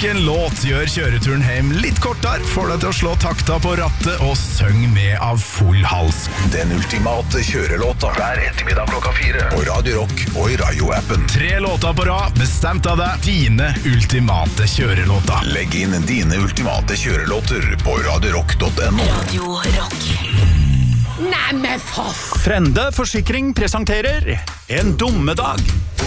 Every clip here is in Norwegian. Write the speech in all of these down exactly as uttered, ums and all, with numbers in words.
Hvilken låt gjør kjøreturen hjem litt kortere, får deg til å slå takta på rattet og søng med av full hals? Den ultimate kjørelåta hver ettermiddag klokka fire på Radio Rock og i Rayo-appen. Tre låter på rad, bestemt av deg, dine ultimate kjørelåter. Legg inn dine ultimate kjørelåter på radiorock punktum no. Radio Rock. Nei, men for... Frende Forsikring presenterer En dummedag.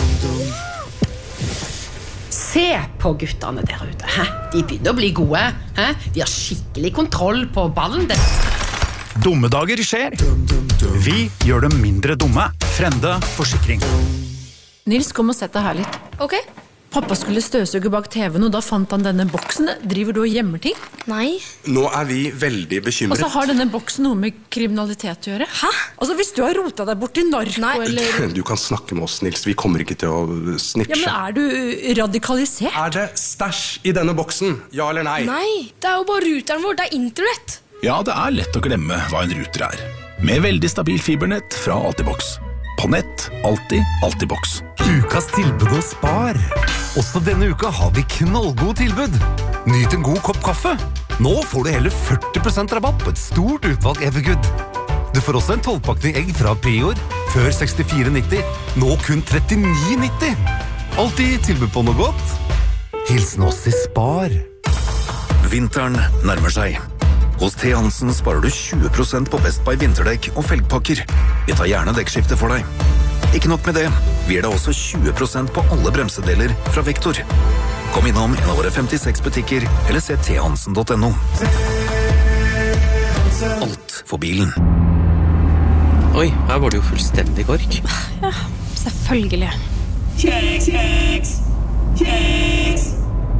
Se på guttene der ute. Hæ? De begynner å bli gode. Hæ? De har skikkelig kontroll på ballen. Det... Dummedager skjer. Vi gjør dem mindre dumme. Frende Forsikring. Nils, kom og sett deg her litt. Ok. Pappa skulle støvsuge bak T V-en, og da fant han denne boksen. Driver du og gjemmer ting? Nei. Nå er vi veldig bekymret. Og så har denne boksen noe med kriminalitet å gjøre. Hæ? Altså, hvis du har rotet deg bort i narko, Nei. eller... Du kan snakke med oss, Nils. Vi kommer ikke til å snitche. Ja, men er du radikalisert? Er det stæsj i denne boksen? Ja eller nei? Nei, det er jo bare ruteren vår, det er internett. Ja, det er lett å glemme hva en ruter er. Med veldig stabil fibernett fra Altibox. På nett, alltid, Altibox. Ukas tilbud hos Spar. Også denne uka har vi knallgod tilbud. Nyt en god kopp kaffe. Nå får du hele førti prosent rabatt på et stort utvalg Evergood. Du får også en tolvpakning egg fra Prior, før sekstifire nitti. Nå kun trettini nitti. Alltid tilbud på noe godt. Hilsen oss i Spar. Vinteren nærmer seg. Hos T. Hansen sparer du tjue prosent på Best Buy vinterdekk og felgpakker. Vi tar gjerne dekkskifte for deg. Ikke nok med det, vi gir deg også tjue prosent på alle bremsedeler fra Vektor. Kom innom en av våre femtiseks butikker, eller se t hansen punktum no. Alt for bilen. Oi, her var det jo fullstendig kork. Ja, selvfølgelig. Kjeks, kjeks, kjeks.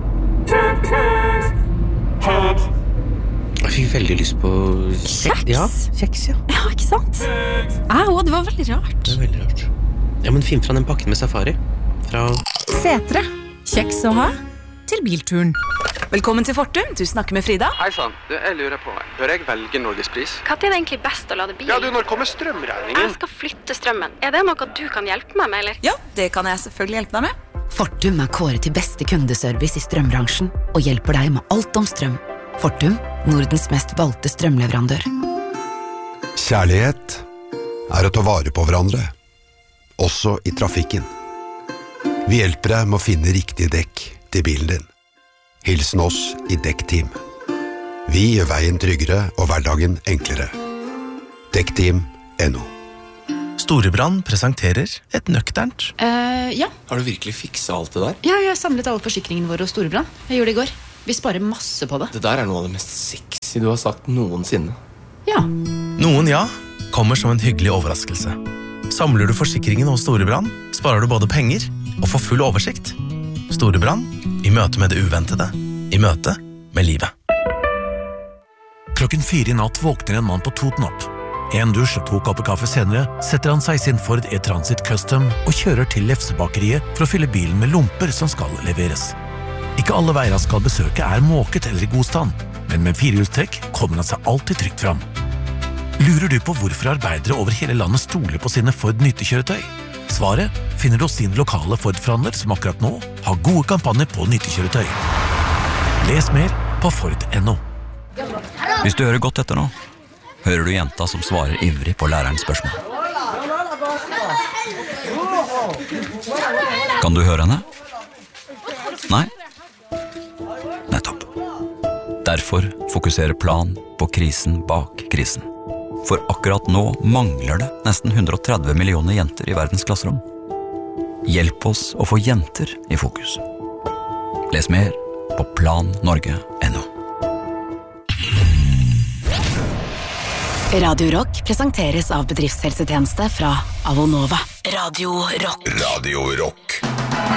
Kjeks, kjeks. Jeg fikk veldig lyst på... Kjeks? Ja, kjeks, ja. Ja, ikke sant? Au, det var veldig rart. Det er veldig rart. Ja, men finn fra den pakken med safari. Fra... Setre. Kjeks å ha til bilturen. Velkommen til Fortum, du snakker med Frida. Hei sann, du, jeg lurer på, bør jeg velge Norgespris? Hva er det egentlig best å lade bil? Ja, du, når kommer strømregningen? Jeg skal flytte strømmen. Er det noe du kan hjelpe meg med, eller? Ja, det kan jeg selvfølgelig hjelpe deg med. Fortum er kåret til beste kundeservice i strømbransjen og hjelper deg med alt om strøm. Fortum, Nordens mest valgte strømleverandør. Kjærlighet er å ta vare på hverandre, også i trafikken. Vi hjelper deg med å finne riktig dekk til bilen din. Hilsen oss i Dekkteam. Vi gjør veien tryggere og hverdagen enklere. Dekkteam punktum no. Storebrand presenterer et nøkternt. Uh, ja. Har du virkelig fikset alt det der? Ja, jeg har samlet alle forsikringene våre hos Storebrand. Jeg gjorde det i går. Vi sparer masse på det. Det der er noe av det mest sexy du har sagt noensinne. Ja. Noen ja, kommer som en hyggelig overraskelse. Samler du forsikringen hos Storebrand, sparer du både penger og får full oversikt. Storebrand, i møte med det uventede, i møte med livet. Klokken fire i natt våkner en mann på Toten opp. En dusj og to kopper kaffe senere setter han seg i sin Ford E-Transit Custom og kjører til Lefsebakeriet for å fylle bilen med lomper som skal leveres. Ikke alle veier han skal besøke er måket eller i god stand, men med firehjulstrekk kommer han seg alltid trygt fram. Lurer du på hvorfor arbeidere over hele landet stoler på sine Ford nyttekjøretøy? Svaret finner du hos sin lokale Ford-forhandler som akkurat nå har gode kampanjer på nyttekjøretøy. Les mer på Ford punktum no. Hvis du hører godt etter nå, hører du jenta som svarer ivrig på lærerens spørsmål. Kan du høre henne? Nei? Nettopp. Derfor fokuserer Plan på krisen bak krisen. For akkurat nå mangler det nesten hundre og tretti millioner jenter i verdens klasserom. Hjelp oss å få jenter i fokus. Les mer på plan norge punktum no. Radio Rock presenteres av bedriftshelsetjeneste fra Avonova. Radio Rock. Radio Rock.